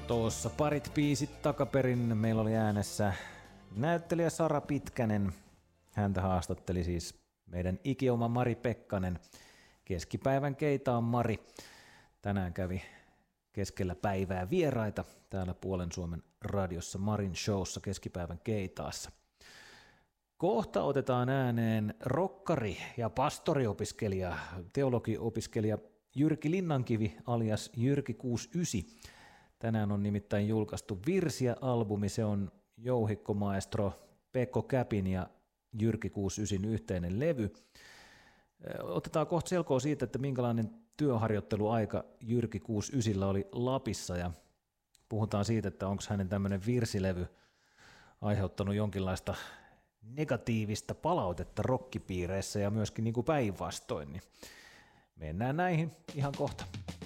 Tuossa parit biisit takaperin meillä oli äänessä näyttelijä Sara Pitkänen. Häntä haastatteli siis meidän ikioma Mari Pekkanen. Keskipäivän Keitaan Mari. Tänään kävi keskellä päivää vieraita täällä Puolen Suomen radiossa Marin showssa Keskipäivän Keitaassa. Kohta otetaan ääneen rokkari ja pastoriopiskelija, teologiopiskelija Jyrki Linnankivi alias Jyrki 69. Tänään on nimittäin julkaistu Virsiä-albumi, se on jouhikkomaestro Pekko Käpin ja Jyrki 69 yhteinen levy. Otetaan kohta selkoa siitä, että minkälainen työharjoitteluaika Jyrki 69 oli Lapissa ja puhutaan siitä, että onko hänen tämmöinen virsilevy aiheuttanut jonkinlaista negatiivista palautetta rokkipiireissä ja myöskin niin kuin päinvastoin. Niin mennään näihin ihan kohta.